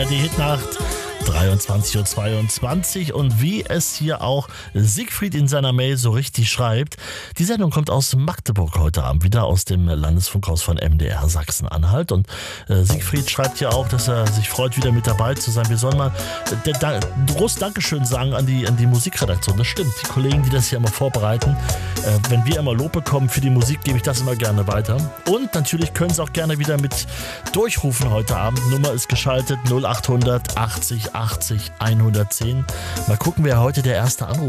Die Hitnacht 23:22 Uhr und wie es hier auch Siegfried in seiner Mail so richtig schreibt, die Sendung kommt aus Magdeburg heute Abend, wieder aus dem Landesfunkhaus von MDR Sachsen-Anhalt und Siegfried schreibt ja auch, dass er sich freut, wieder mit dabei zu sein. Wir sollen mal groß Dankeschön sagen an die Musikredaktion. Das stimmt, die Kollegen, die das hier immer vorbereiten. Wenn wir immer Lob bekommen für die Musik, gebe ich das immer gerne weiter. Und natürlich können Sie auch gerne wieder mit durchrufen heute Abend. Nummer ist geschaltet 0800 80 80 110. Mal gucken, wer heute der erste Anruf